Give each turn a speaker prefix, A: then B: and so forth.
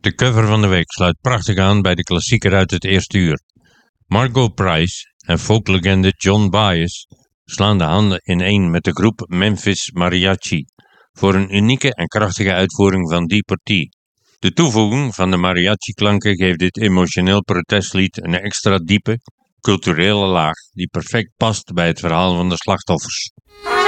A: De cover van de week sluit prachtig aan bij de klassieker uit het eerste uur. Margot Price en folklegende John Baez slaan de handen ineen met de groep Memphis Mariachi voor een unieke en krachtige uitvoering van Deeper T. De toevoeging van de mariachi-klanken geeft dit emotioneel protestlied een extra diepe, culturele laag die perfect past bij het verhaal van de slachtoffers.